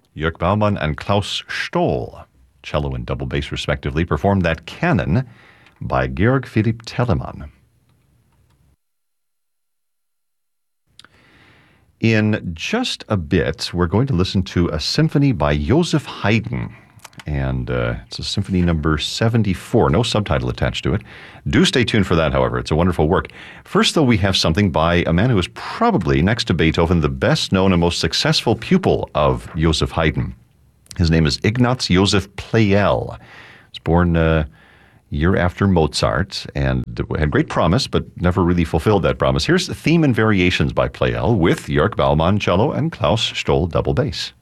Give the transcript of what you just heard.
Jörg Baumann and Klaus Stoll, cello and double bass respectively, performed that canon by Georg Philipp Telemann. In just a bit, we're going to listen to a symphony by Joseph Haydn, and it's a symphony number 74, no subtitle attached to it. Do stay tuned for that, however. It's a wonderful work. First, though, we have something by a man who is probably, next to Beethoven, the best known and most successful pupil of Joseph Haydn. His name is Ignaz Joseph Pleyel. He was born year after Mozart, and had great promise, but never really fulfilled that promise. Here's the Theme and Variations by Pleyel with Jörg Baumann cello and Klaus Stoll double bass.